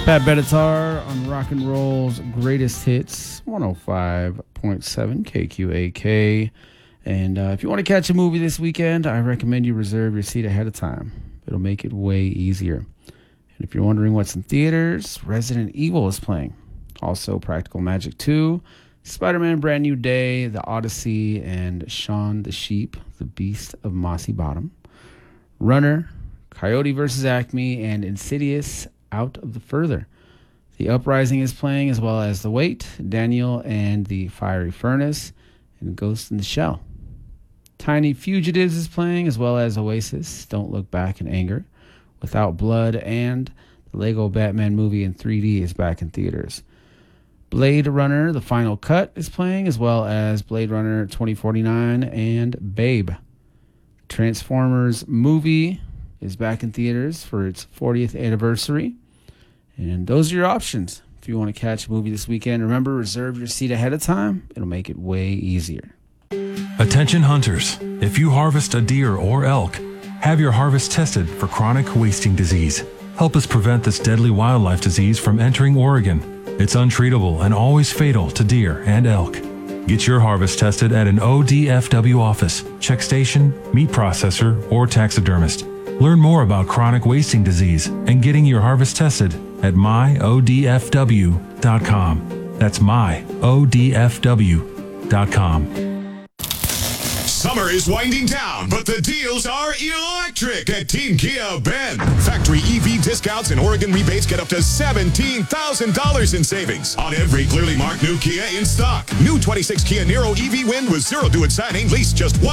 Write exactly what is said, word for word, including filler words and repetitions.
Pat Benatar on Rock and Roll's Greatest Hits, one oh five point seven K Q A K. And uh, if you want to catch a movie this weekend, I recommend you reserve your seat ahead of time. It'll make it way easier. And if you're wondering what's in theaters, Resident Evil is playing. Also, Practical Magic two, Spider-Man Brand New Day, The Odyssey, and Shaun the Sheep, The Beast of Mossy Bottom. Runner, Coyote versus Acme, and Insidious, Out of the Further. The Uprising is playing, as well as The Wait, Daniel and the Fiery Furnace, and Ghost in the Shell. Tiny Fugitives is playing, as well as Oasis, Don't Look Back in Anger, Without Blood, and the Lego Batman movie in three D is back in theaters. Blade Runner, The Final Cut is playing, as well as Blade Runner twenty forty-nine and Babe. Transformers movie is back in theaters for its fortieth anniversary. And those are your options. If you want to catch a movie this weekend, remember, reserve your seat ahead of time. It'll make it way easier. Attention hunters, if you harvest a deer or elk, have your harvest tested for chronic wasting disease. Help us prevent this deadly wildlife disease from entering Oregon. It's untreatable and always fatal to deer and elk. Get your harvest tested at an O D F W office, check station, meat processor, or taxidermist. Learn more about chronic wasting disease and getting your harvest tested at my O D F W dot com. That's my O D F W dot com. Summer is winding down, but the deals are electric at Team Kia Bend. Factory E V discounts and Oregon rebates get up to seventeen thousand dollars in savings on every clearly marked new Kia in stock. New twenty-six Kia Niro E V Wind with zero due at signing, lease just one.